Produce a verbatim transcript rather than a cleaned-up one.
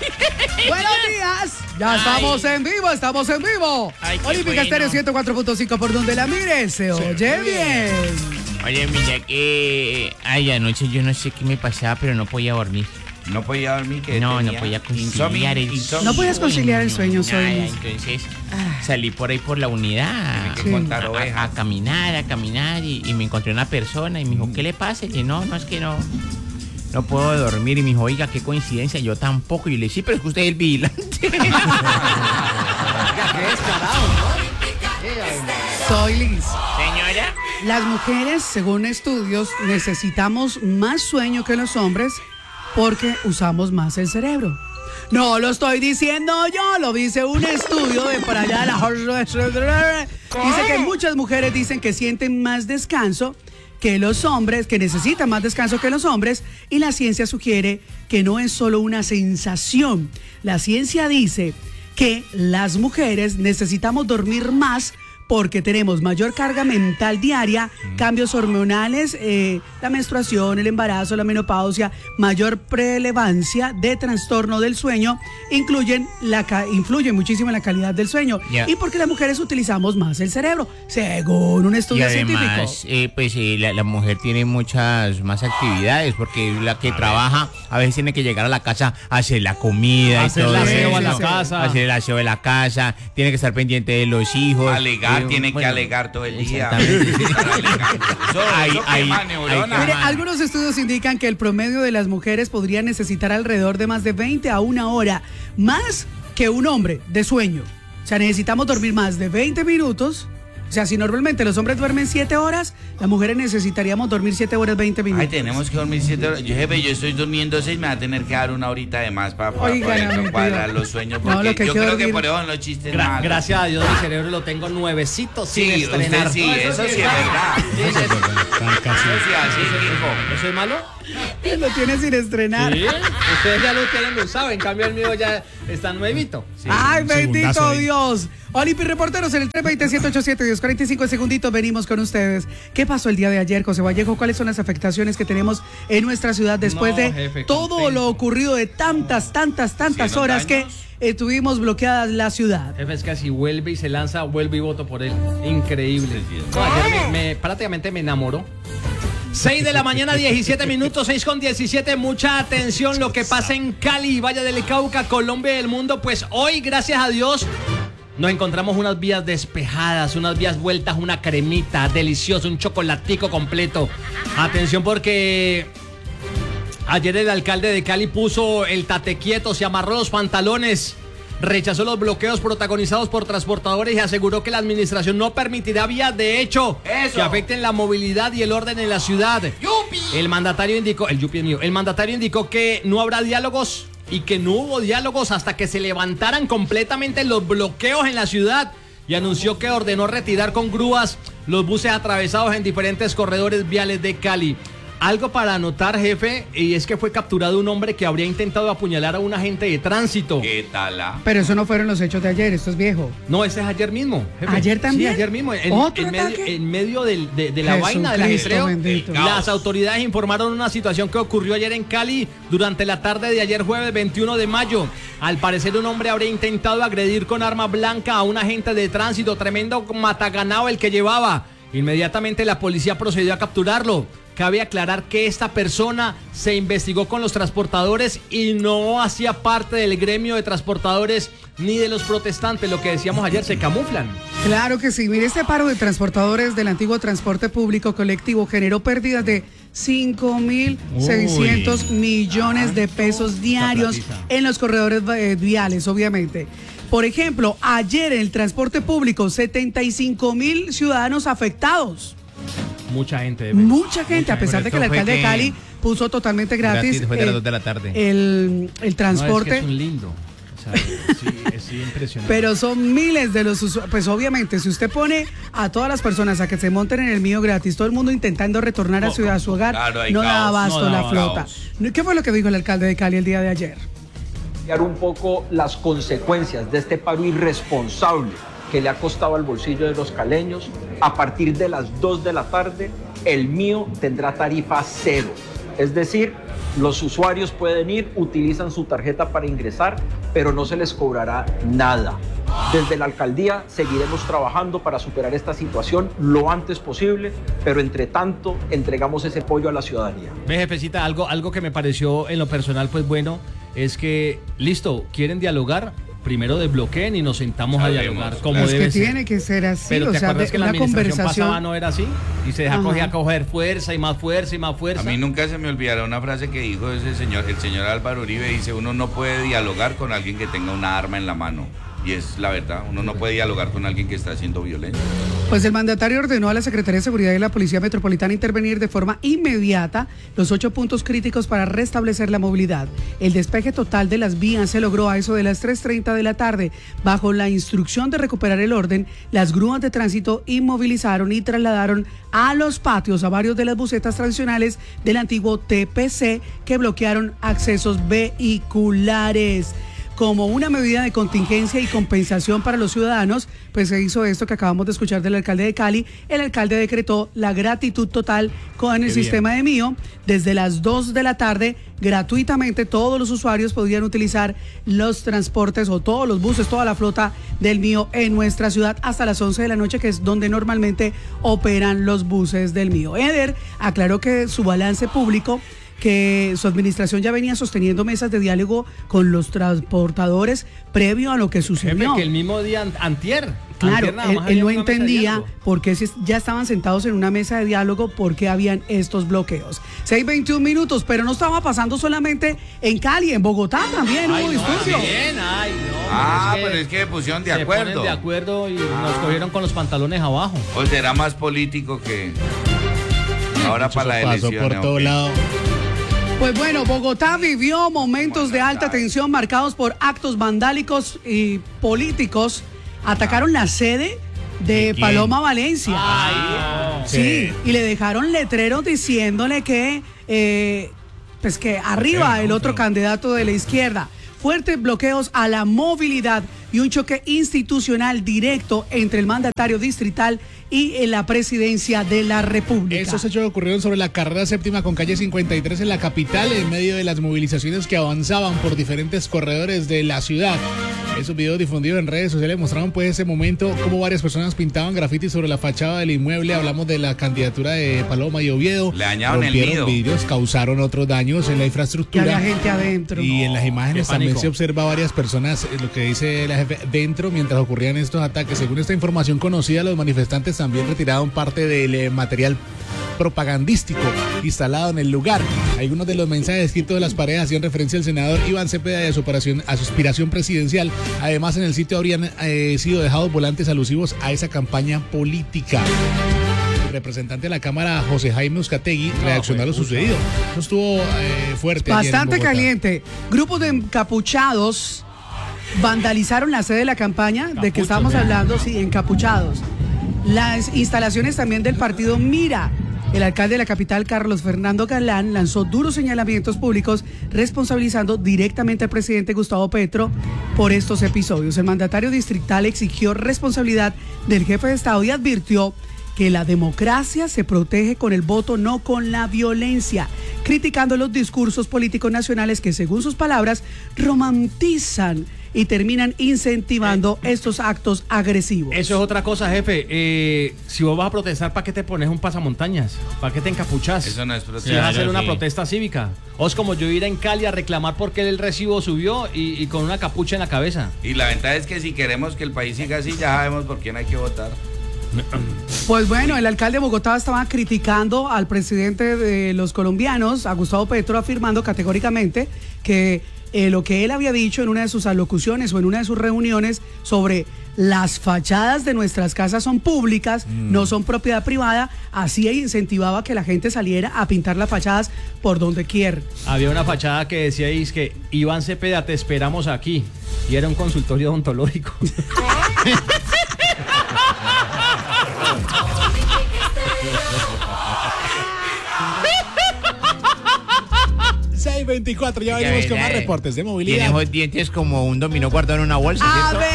Buenos días. Ya Ay. estamos en vivo, estamos en vivo. Ay, Olímpica bueno. Estéreo ciento cuatro punto cinco, por donde la mire, se sí, oye bien. bien. Oye, mira que... Ay, anoche yo no sé qué me pasaba, pero no podía dormir. ¿No podía dormir? ¿Qué No, tenía? no podía conciliar el sueño. No podías conciliar el sueño, Soy. Entonces ah. salí por ahí por la unidad sí. a, a, a caminar, a caminar y, y me encontré una persona y me dijo, ¿qué le pasa? Y dije, no, no es que no, no puedo dormir. Y me dijo, oiga, qué coincidencia, yo tampoco. Y yo le dije, sí, pero es que usted es el vigilante. Qué descarado, ¿no? Soy Liz. Señora. Las mujeres, según estudios, necesitamos más sueño que los hombres porque usamos más el cerebro. No lo estoy diciendo yo, lo dice un estudio de por allá de la... Dice que muchas mujeres dicen que sienten más descanso que los hombres, que necesitan más descanso que los hombres, y la ciencia sugiere que no es solo una sensación. La ciencia dice que las mujeres necesitamos dormir más porque tenemos mayor carga mental diaria, mm. cambios hormonales, eh, la menstruación, el embarazo, la menopausia, mayor prelevancia de trastorno del sueño, incluyen la, influyen muchísimo en la calidad del sueño. Yeah. Y porque las mujeres utilizamos más el cerebro, según un estudio y además, científico. Eh, pues eh, la, la mujer tiene muchas más actividades, porque la que a trabaja ver. a veces tiene que llegar a la casa a hacer la comida, hacer y todo el aseo eso, a la casa, hacer el aseo de la casa, tiene que estar pendiente de los hijos. Alegar, eh, tiene bueno, que alegar todo el día. hay, hay, hay, Mire, algunos estudios indican que el promedio de las mujeres podría necesitar alrededor de más de veinte a una hora más que un hombre de sueño. O sea, necesitamos dormir más de veinte minutos. O sea, si normalmente los hombres duermen siete horas, las mujeres necesitaríamos dormir siete horas, veinte minutos. Ay, tenemos que dormir siete horas. Yo, jefe, yo estoy durmiendo seis, me va a tener que dar una horita de más para pa, pa, cuadrar los sueños. Porque no, lo que yo creo dormir... que por eso no chistes Gra malos. Gracias a Dios, mi cerebro lo tengo nuevecito sin sí, estrenar. Usted sí, no, eso, eso sí es verdad. Eso sí, así, hijo. ¿Eso es malo? Lo tiene sin estrenar. Sí, ustedes ya lo tienen usado, en cambio el mío ya está nuevito. Sí. Ay, bendito Dios. Olympic Reporteros en el tres veinte, siete ochenta y siete, diez cuarenta y cinco segunditos venimos con ustedes. ¿Qué pasó el día de ayer, José Vallejo? ¿Cuáles son las afectaciones que tenemos en nuestra ciudad después no, de jefe, todo contento. lo ocurrido de tantas, tantas, tantas horas que eh, tuvimos bloqueadas la ciudad? Jefe, es que así vuelve y se lanza, vuelve y voto por él. Increíble. No, ayer me, me, prácticamente me enamoró. seis de la mañana, diecisiete minutos, seis con diecisiete. Mucha atención lo que pasa en Cali, Valle del Cauca, Colombia y el mundo. Pues hoy, gracias a Dios, nos encontramos unas vías despejadas, unas vías vueltas, una cremita deliciosa, un chocolatico completo. Atención porque ayer el alcalde de Cali puso el tate quieto, se amarró los pantalones, rechazó los bloqueos protagonizados por transportadores y aseguró que la administración no permitirá vías de hecho Eso. que afecten la movilidad y el orden en la ciudad. ¡Yupi! El mandatario indicó, el yupi es mío, el mandatario indicó que no habrá diálogos y que no hubo diálogos hasta que se levantaran completamente los bloqueos en la ciudad, y anunció que ordenó retirar con grúas los buses atravesados en diferentes corredores viales de Cali. Algo para anotar, jefe, y es que fue capturado un hombre que habría intentado apuñalar a un agente de tránsito. ¿Qué tal? Ah? Pero eso no fueron los hechos de ayer, esto es viejo. No, ese es ayer mismo, jefe. ¿Ayer también? Sí, ayer mismo. En, ¿Otro en, medio, en medio del, de, de la Jesús vaina del Cristo, ajetreo, las autoridades informaron una situación que ocurrió ayer en Cali durante la tarde de ayer jueves veintiuno de mayo. Al parecer un hombre habría intentado agredir con arma blanca a un agente de tránsito, tremendo mataganao el que llevaba. Inmediatamente la policía procedió a capturarlo. Cabe aclarar que esta persona se investigó con los transportadores y no hacía parte del gremio de transportadores ni de los protestantes. Lo que decíamos ayer, se camuflan. Claro que sí. Mire, este paro de transportadores del antiguo transporte público colectivo generó pérdidas de cinco mil seiscientos millones de pesos diarios en los corredores eh, viales, obviamente. Por ejemplo, ayer en el transporte público, setenta y cinco mil ciudadanos afectados. Mucha gente. Debe. Mucha gente, Mucha a pesar de que el alcalde de Cali puso totalmente gratis, gratis fue de las dos de la tarde. El, el transporte. No, es que es un lindo. O sea, sí, es impresionante. Pero son miles de los usuarios. Pues obviamente, si usted pone a todas las personas a que se monten en el mío gratis, todo el mundo intentando retornar no, a, su, a su hogar, claro, no caos, da abasto no da la flota. Caos. ¿Qué fue lo que dijo el alcalde de Cali el día de ayer? Un poco las consecuencias de este paro irresponsable que le ha costado al bolsillo de los caleños. A partir de las dos de la tarde, el mío tendrá tarifa cero. Es decir, los usuarios pueden ir, utilizan su tarjeta para ingresar, pero no se les cobrará nada. Desde la alcaldía seguiremos trabajando para superar esta situación lo antes posible, pero entre tanto entregamos ese apoyo a la ciudadanía. Ve, jefecita, algo, algo que me pareció en lo personal pues bueno, es que, listo, quieren dialogar, primero desbloqueen y nos sentamos Sabemos. a dialogar como es debe que ser. tiene que ser así, Pero o ¿te sea, acuerdas que la una administración conversación pasada no era así? Y se deja coger, a coger fuerza y más fuerza y más fuerza. A mí nunca se me olvidará una frase que dijo ese señor, el señor Álvaro Uribe, dice, uno no puede dialogar con alguien que tenga una arma en la mano. Y es la verdad, uno no puede dialogar con alguien que está haciendo violencia. Pues el mandatario ordenó a la Secretaría de Seguridad y la Policía Metropolitana intervenir de forma inmediata los ocho puntos críticos para restablecer la movilidad. El despeje total de las vías se logró a eso de las tres treinta de la tarde. Bajo la instrucción de recuperar el orden, las grúas de tránsito inmovilizaron y trasladaron a los patios a varios de las busetas tradicionales del antiguo T P C que bloquearon accesos vehiculares. Como una medida de contingencia y compensación para los ciudadanos, pues se hizo esto que acabamos de escuchar del alcalde de Cali. El alcalde decretó la gratitud total con el Qué sistema bien. de Mío. Desde las dos de la tarde, gratuitamente todos los usuarios podían utilizar los transportes o todos los buses, toda la flota del Mío en nuestra ciudad hasta las once de la noche, que es donde normalmente operan los buses del Mío. Eder aclaró que su balance público, que su administración ya venía sosteniendo mesas de diálogo con los transportadores previo a lo que sucedió. Jefe, que el mismo día antier. Claro, antier él, él no entendía por qué ya estaban sentados en una mesa de diálogo, por qué habían estos bloqueos. seis veintiún minutos, pero no estaba pasando solamente en Cali, en Bogotá también hubo disturbios. Ay, no, ah, pero es que pusieron de se acuerdo. Ponen de acuerdo y ah. nos cogieron con los pantalones abajo. O será más político que ahora para la elección. Pasó por todo lado. Pues bueno, Bogotá vivió momentos de alta tensión marcados por actos vandálicos y políticos. Atacaron la sede de Paloma Valencia. Ay, sí, sí, y le dejaron letreros diciéndole que, eh, pues que arriba el otro candidato de la izquierda. Fuertes bloqueos a la movilidad y un choque institucional directo entre el mandatario distrital y la presidencia de la República. Estos hechos ocurrieron sobre la carrera séptima con calle cincuenta y tres en la capital, en medio de las movilizaciones que avanzaban por diferentes corredores de la ciudad. Esos videos difundidos en redes sociales mostraron pues ese momento cómo varias personas pintaban grafitis sobre la fachada del inmueble. Hablamos de la candidatura de Paloma y Oviedo. Le dañaron el nido. Vidrios, causaron otros daños en la infraestructura. Y había gente adentro. Y en las imágenes Qué también pánico. se observa varias personas, lo que dice la jefe, dentro mientras ocurrían estos ataques. Según esta información conocida, los manifestantes también retiraron parte del eh, material propagandístico instalado en el lugar. Algunos de los mensajes escritos de las paredes hacían referencia al senador Iván Cepeda y a su, operación, a su aspiración presidencial. Además, en el sitio habrían eh, sido dejados volantes alusivos a esa campaña política. El representante de la Cámara, José Jaime Uzcategui, no, reaccionó a lo sucedido. Eso estuvo eh, fuerte. Bastante caliente. Grupos de encapuchados vandalizaron la sede de la campaña Capucho, de que estábamos hablando, sí, encapuchados. Las instalaciones también del partido Mira. El alcalde de la capital, Carlos Fernando Galán, lanzó duros señalamientos públicos responsabilizando directamente al presidente Gustavo Petro por estos episodios. El mandatario distrital exigió responsabilidad del jefe de Estado y advirtió que la democracia se protege con el voto, no con la violencia, criticando los discursos políticos nacionales que, según sus palabras, romantizan y terminan incentivando eh, estos actos agresivos. Eso es otra cosa, jefe. Eh, si vos vas a protestar, ¿para qué te pones un pasamontañas? ¿Para qué te encapuchás? Eso no es protesta. Si vas a hacer una sí. protesta cívica. O es como yo ir en Cali a reclamar porque el recibo subió y, y con una capucha en la cabeza. Y la ventaja es que si queremos que el país siga así, ya sabemos por quién hay que votar. Pues bueno, el alcalde de Bogotá estaba criticando al presidente de los colombianos, a Gustavo Petro, afirmando categóricamente que eh, lo que él había dicho en una de sus alocuciones o en una de sus reuniones sobre las fachadas de nuestras casas son públicas, mm. no son propiedad privada, así incentivaba que la gente saliera a pintar las fachadas por donde quiera. Había una fachada que decía que Iván Cepeda, te esperamos aquí, y era un consultorio odontológico. seis veinticuatro, ya venimos con más reportes de movilidad. Tiene esos dientes como un dominó guardado en una bolsa, ¿cierto?